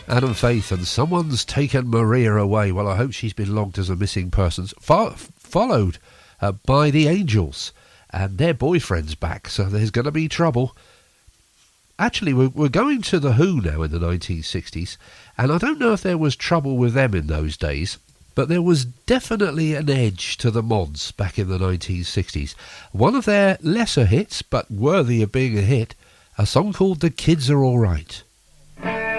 Adam Faith and Someone's Taken Maria Away. Well, I hope she's been logged as a missing person. Followed by the Angels and their boyfriend's back, so there's going to be trouble. Actually, we're going to The Who now in the 1960s, and I don't know if there was trouble with them in those days, but there was definitely an edge to the Mods back in the 1960s. One of their lesser hits, but worthy of being a hit, a song called The Kids Are All Right.